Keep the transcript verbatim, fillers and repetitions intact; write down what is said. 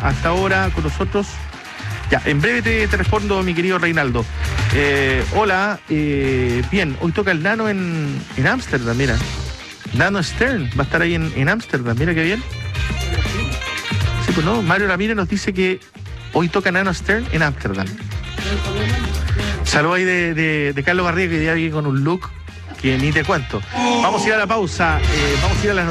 hasta ahora con nosotros. Ya, en breve te, te respondo, mi querido Reinaldo. Eh, hola, eh, bien, hoy toca el Nano en en Ámsterdam, mira. Nano Stern va a estar ahí en Ámsterdam, mira qué bien. Sí, pues no, Mario Ramírez nos dice que hoy toca Nano Stern en Ámsterdam. Saludos ahí de, de, de Carlos Garriga, que ya viene con un look que ni te cuento. Vamos a ir a la pausa, eh, vamos a ir a las